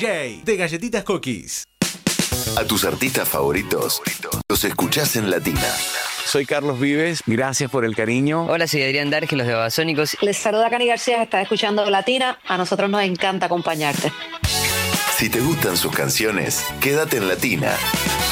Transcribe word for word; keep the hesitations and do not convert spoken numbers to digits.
J de Galletitas Cookies. A tus artistas favoritos los escuchás en Latina. Soy Carlos Vives, gracias por el cariño. Hola, soy Adrián Darge, los de Babasónicos. Les saluda Cani García, está escuchando Latina. A nosotros nos encanta acompañarte. Si te gustan sus canciones, quédate en Latina.